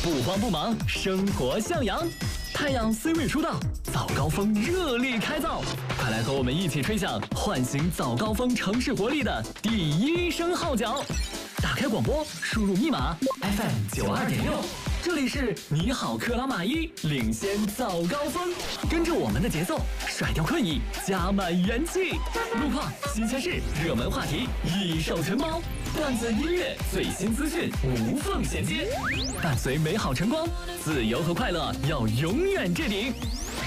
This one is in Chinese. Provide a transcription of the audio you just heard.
不慌不忙，生活向阳。太阳虽未出道，早高峰热力开造，快来和我们一起吹响唤醒早高峰城市活力的第一声号角。打开广播，输入密码 FM92.6，这里是你好克拉玛依，领先早高峰，跟着我们的节奏，甩掉困意，加满元气。路况、新鲜事、热门话题一手承包，段子、音乐、最新资讯无缝衔接，伴随美好晨光，自由和快乐要永远置顶。